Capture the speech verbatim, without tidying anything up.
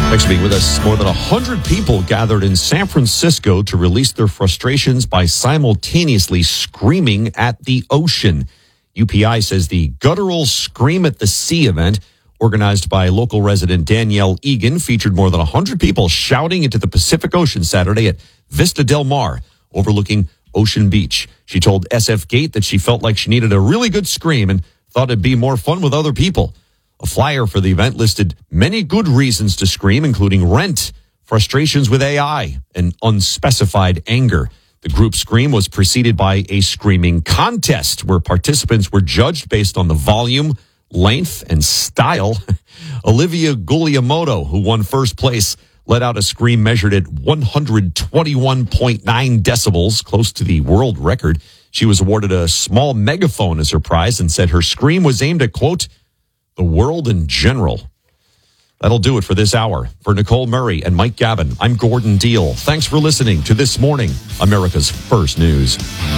Thanks for being with us. More than one hundred people gathered in San Francisco to release their frustrations by simultaneously screaming at the ocean. U P I says the guttural Scream at the Sea event, organized by local resident Danielle Egan, featured more than one hundred people shouting into the Pacific Ocean Saturday at Vista Del Mar, overlooking Ocean Beach. She told S F Gate that she felt like she needed a really good scream and thought it'd be more fun with other people. A flyer for the event listed many good reasons to scream, including rent, frustrations with A I, and unspecified anger. The group scream was preceded by a screaming contest where participants were judged based on the volume, length, and style. Olivia Guglielmoto, who won first place, let out a scream measured at one hundred twenty-one point nine decibels, close to the world record. She was awarded a small megaphone as her prize and said her scream was aimed at, quote, the world in general. That'll do it for this hour. For Nicole Murray and Mike Gavin, I'm Gordon Deal. Thanks for listening to This Morning, America's First News.